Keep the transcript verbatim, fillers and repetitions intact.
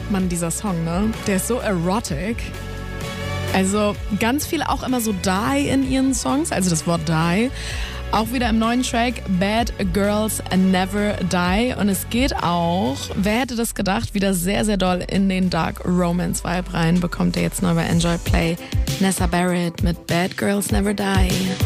Mann, dieser Song, ne? Der ist so erotic. Also ganz viel auch immer so die in ihren Songs, also das Wort die. Auch wieder im neuen Track Bad Girls Never Die. Und es geht auch, wer hätte das gedacht, wieder sehr, sehr doll in den Dark Romance Vibe rein. Bekommt ihr jetzt neu bei Enjoy Play. Nessa Barrett mit Bad Girls Never Die.